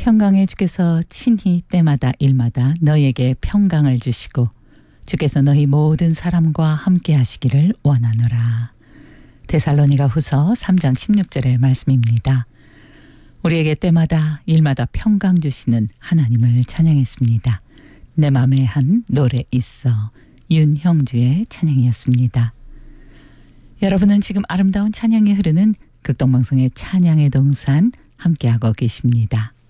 평강에 주께서 친히 때마다 일마다 너희에게 평강을 주시고 주께서 너희 모든 사람과 함께 하시기를 원하노라. 데살로니가 후서 3장 16절의 말씀입니다. 우리에게 때마다 일마다 평강 주시는 하나님을 찬양했습니다. 내 맘에 한 노래 있어 윤형주의 찬양이었습니다. 여러분은 지금 아름다운 찬양이 흐르는 극동방송의 찬양의 동산 함께하고 계십니다.